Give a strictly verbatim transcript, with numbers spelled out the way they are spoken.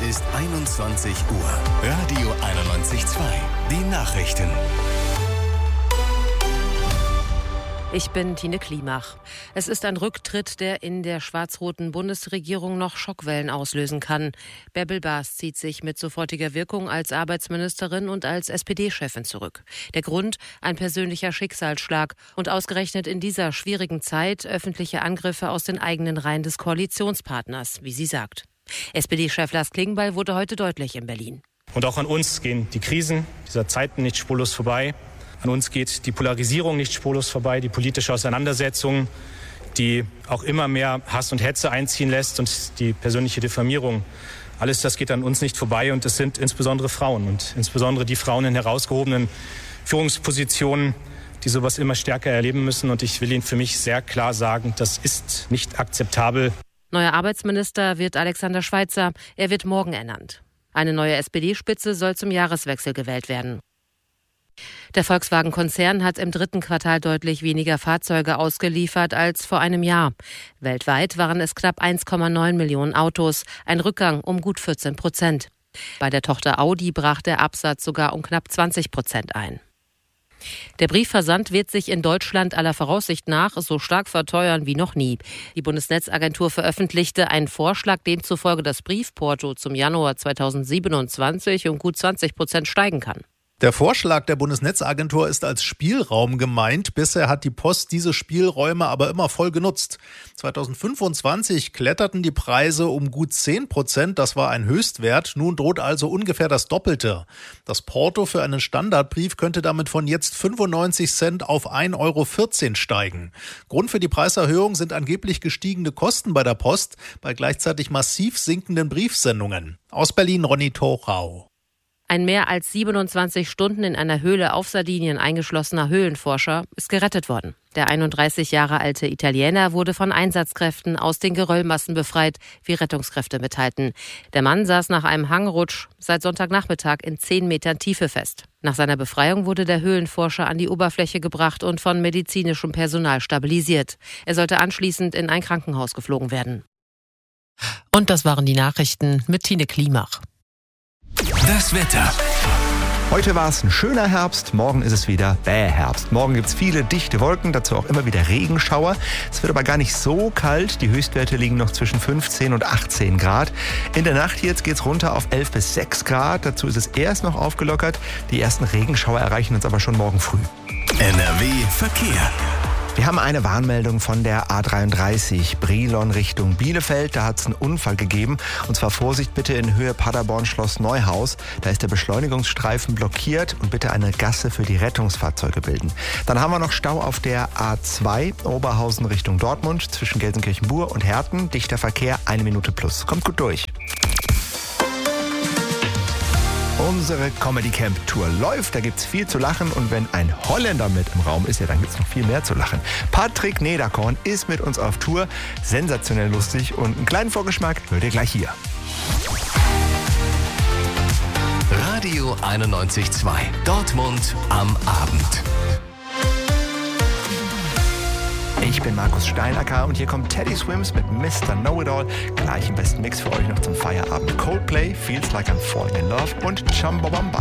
ist einundzwanzig Uhr. Radio einundneunzig Komma zwei. Die Nachrichten. Ich bin Tine Klimach. Es ist ein Rücktritt, der in der schwarz-roten Bundesregierung noch Schockwellen auslösen kann. Bärbel Baas zieht sich mit sofortiger Wirkung als Arbeitsministerin und als S P D-Chefin zurück. Der Grund? Ein persönlicher Schicksalsschlag. Und ausgerechnet in dieser schwierigen Zeit öffentliche Angriffe aus den eigenen Reihen des Koalitionspartners, wie sie sagt. S P D-Chef Lars Klingbeil wurde heute deutlich in Berlin. Und auch an uns gehen die Krisen dieser Zeiten nicht spurlos vorbei. An uns geht die Polarisierung nicht spurlos vorbei, die politische Auseinandersetzung, die auch immer mehr Hass und Hetze einziehen lässt und die persönliche Diffamierung. Alles das geht an uns nicht vorbei und es sind insbesondere Frauen und insbesondere die Frauen in herausgehobenen Führungspositionen, die sowas immer stärker erleben müssen. Und ich will Ihnen für mich sehr klar sagen, das ist nicht akzeptabel. Neuer Arbeitsminister wird Alexander Schweitzer. Er wird morgen ernannt. Eine neue S P D-Spitze soll zum Jahreswechsel gewählt werden. Der Volkswagen-Konzern hat im dritten Quartal deutlich weniger Fahrzeuge ausgeliefert als vor einem Jahr. Weltweit waren es knapp eins Komma neun Millionen Autos, ein Rückgang um gut vierzehn Prozent. Bei der Tochter Audi brach der Absatz sogar um knapp zwanzig Prozent ein. Der Briefversand wird sich in Deutschland aller Voraussicht nach so stark verteuern wie noch nie. Die Bundesnetzagentur veröffentlichte einen Vorschlag, demzufolge das Briefporto zum Januar zweitausendsiebenundzwanzig um gut zwanzig Prozent steigen kann. Der Vorschlag der Bundesnetzagentur ist als Spielraum gemeint. Bisher hat die Post diese Spielräume aber immer voll genutzt. zweitausendfünfundzwanzig kletterten die Preise um gut zehn Prozent. Das war ein Höchstwert. Nun droht also ungefähr das Doppelte. Das Porto für einen Standardbrief könnte damit von jetzt fünfundneunzig Cent auf ein Euro vierzehn steigen. Grund für die Preiserhöhung sind angeblich gestiegene Kosten bei der Post bei gleichzeitig massiv sinkenden Briefsendungen. Aus Berlin Ronny Thorau. Ein mehr als siebenundzwanzig Stunden in einer Höhle auf Sardinien eingeschlossener Höhlenforscher ist gerettet worden. Der einunddreißig Jahre alte Italiener wurde von Einsatzkräften aus den Geröllmassen befreit, wie Rettungskräfte mitteilten. Der Mann saß nach einem Hangrutsch seit Sonntagnachmittag in zehn Metern Tiefe fest. Nach seiner Befreiung wurde der Höhlenforscher an die Oberfläche gebracht und von medizinischem Personal stabilisiert. Er sollte anschließend in ein Krankenhaus geflogen werden. Und das waren die Nachrichten mit Tine Klimach. Das Wetter. Heute war es ein schöner Herbst, morgen ist es wieder bäh Herbst. Morgen gibt es viele dichte Wolken, dazu auch immer wieder Regenschauer. Es wird aber gar nicht so kalt, die Höchstwerte liegen noch zwischen fünfzehn und achtzehn Grad. In der Nacht jetzt geht es runter auf elf bis sechs Grad, dazu ist es erst noch aufgelockert. Die ersten Regenschauer erreichen uns aber schon morgen früh. N R W Verkehr. Wir haben eine Warnmeldung von der A dreiunddreißig Brilon Richtung Bielefeld. Da hat es einen Unfall gegeben. Und zwar Vorsicht bitte in Höhe Paderborn-Schloss Neuhaus. Da ist der Beschleunigungsstreifen blockiert und bitte eine Gasse für die Rettungsfahrzeuge bilden. Dann haben wir noch Stau auf der A zwei Oberhausen Richtung Dortmund zwischen Gelsenkirchen-Bur und Herten. Dichter Verkehr, eine Minute plus. Kommt gut durch. Unsere Comedy Camp Tour läuft, da gibt's viel zu lachen und wenn ein Holländer mit im Raum ist, ja, dann gibt's noch viel mehr zu lachen. Patrick Nederkorn ist mit uns auf Tour, sensationell lustig und einen kleinen Vorgeschmack hört ihr gleich hier. Radio einundneunzig Komma zwei, Dortmund am Abend. Ich bin Markus Steinacker und hier kommt Teddy Swims mit Mister Know-It-All. Gleich im besten Mix für euch noch zum Feierabend. Coldplay, Feels Like I'm Falling in Love und Chumbawamba.